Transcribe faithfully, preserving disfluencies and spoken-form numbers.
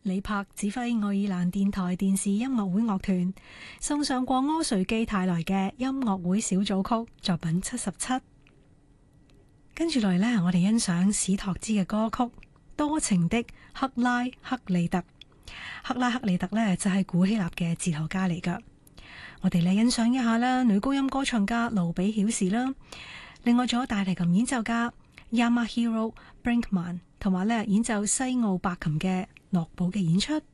李柏指揮愛爾蘭電台電視音樂會樂團送上過柯瑞基泰來嘅音樂會小組曲作品七十七。跟住嚟呢，我哋欣賞史托茲嘅歌曲《多情的克拉克利特》。克拉克利特呢，就係古希臘嘅哲學家嚟噶。我哋嚟欣賞一下啦，女高音歌唱家盧比曉士啦，另外仲有大提琴演奏家 Yamahiro Brinkman 同埋咧演奏西奧白琴嘅諾寶嘅演出。